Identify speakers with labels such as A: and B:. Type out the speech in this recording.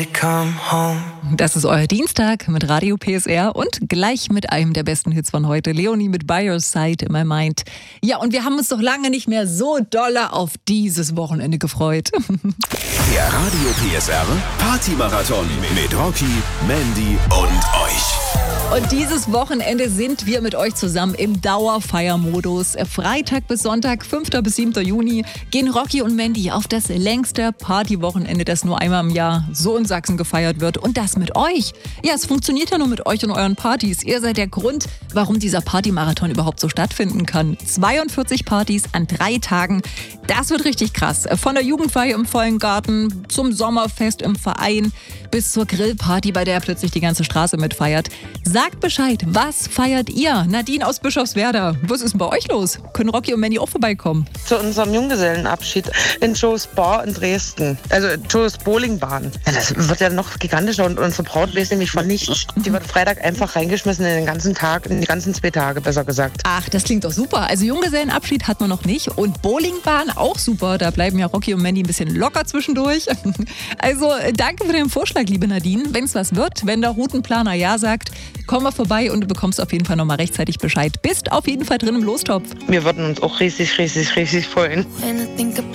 A: Das ist euer Dienstag mit Radio PSR und gleich mit einem der besten Hits von heute. Leonie mit By Your Side in My Mind. Ja, und wir haben uns doch lange nicht mehr so dolle auf dieses Wochenende gefreut.
B: Der Radio PSR Party-Marathon mit Rocky, Mandy und euch.
A: Und dieses Wochenende sind wir mit euch zusammen im Dauerfeiermodus. Freitag bis Sonntag, 5. bis 7. Juni, gehen Rocky und Mandy auf das längste Partywochenende, das nur einmal im Jahr so in Sachsen gefeiert wird. Und das mit euch. Ja, es funktioniert ja nur mit euch und euren Partys. Ihr seid der Grund, warum dieser Partymarathon überhaupt so stattfinden kann. 42 Partys an 3 Tagen. Das wird richtig krass. Von der Jugendfeier im vollen Garten zum Sommerfest im Verein bis zur Grillparty, bei der plötzlich die ganze Straße mitfeiert. Sagt Bescheid, was feiert ihr? Nadine aus Bischofswerda, was ist denn bei euch los? Können Rocky und Mandy auch vorbeikommen?
C: Zu unserem Junggesellenabschied in Joe's Bar in Dresden. Also Joe's Bowlingbahn. Ja, das wird ja noch gigantischer und unsere Braut weiß nämlich von nichts. Die wird Freitag einfach reingeschmissen in den ganzen Tag, in die ganzen 2 Tage, besser gesagt.
A: Ach, das klingt doch super. Also Junggesellenabschied hat man noch nicht und Bowlingbahn auch super. Da bleiben ja Rocky und Mandy ein bisschen locker zwischendurch. Also danke für den Vorschlag, liebe Nadine. Wenn es was wird, wenn der Routenplaner ja sagt, komm mal vorbei und du bekommst auf jeden Fall nochmal rechtzeitig Bescheid. Bist auf jeden Fall drin im Lostopf.
C: Wir würden uns auch riesig freuen.